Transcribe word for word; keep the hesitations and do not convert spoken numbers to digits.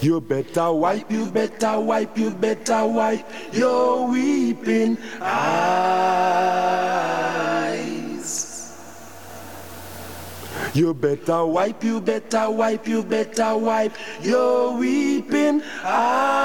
You better wipe, you better wipe, you better wipe your weeping eyes. You better wipe, you better wipe, you better wipe your weeping eyes.